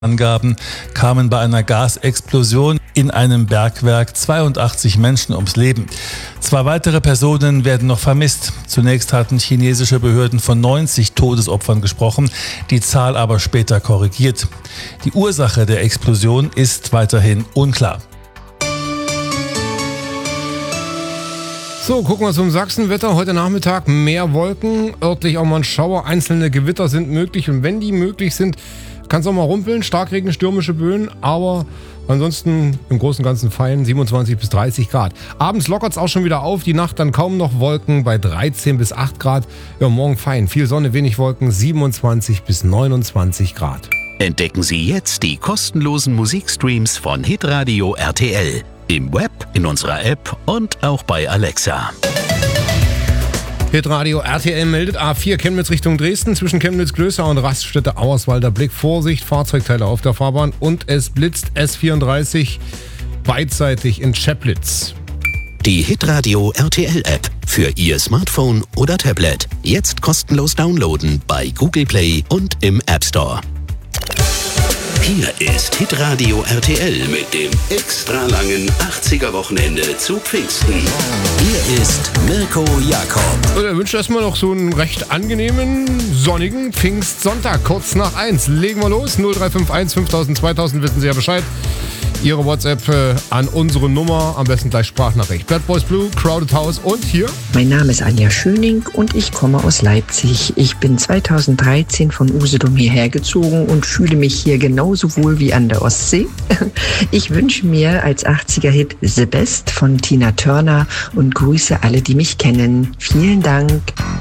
Angaben kamen bei einer Gasexplosion in einem Bergwerk 82 Menschen ums Leben. 2 weitere Personen werden noch vermisst. Zunächst hatten chinesische Behörden von 90 Todesopfern gesprochen, die Zahl aber später korrigiert. Die Ursache der Explosion ist weiterhin unklar. So, gucken wir zum Sachsenwetter. Heute Nachmittag mehr Wolken, örtlich auch mal ein Schauer. Einzelne Gewitter sind möglich und wenn die möglich sind, kann es auch mal rumpeln. Starkregen, stürmische Böen, aber ansonsten im Großen und Ganzen fein, 27 bis 30 Grad. Abends lockert es auch schon wieder auf, die Nacht dann kaum noch Wolken bei 13 bis 8 Grad. Ja, morgen fein, viel Sonne, wenig Wolken, 27 bis 29 Grad. Entdecken Sie jetzt die kostenlosen Musikstreams von Hitradio RTL. Im Web, in unserer App und auch bei Alexa. Hitradio RTL meldet A4 Chemnitz Richtung Dresden zwischen Chemnitz-Glößau und Raststätte Auerswalder Blick. Vorsicht, Fahrzeugteile auf der Fahrbahn und es blitzt S34 beidseitig in Scheplitz. Die Hitradio RTL App für Ihr Smartphone oder Tablet. Jetzt kostenlos downloaden bei Google Play und im App Store. Hier ist Hitradio RTL mit dem extra langen 80er-Wochenende zu Pfingsten. Hier ist Mirko Jakob. Und er wünscht erstmal noch so einen recht angenehmen, sonnigen Pfingstsonntag. Kurz nach 1 legen wir los. 0351 5000 2000, wissen Sie ja Bescheid. Ihre WhatsApp an unsere Nummer, am besten gleich Sprachnachricht. Bad Boys Blue, Crowded House und hier. Mein Name ist Anja Schöning und ich komme aus Leipzig. Ich bin 2013 von Usedom hierher gezogen und fühle mich hier genauso wohl wie an der Ostsee. Ich wünsche mir als 80er-Hit The Best von Tina Turner und grüße alle, die mich kennen. Vielen Dank.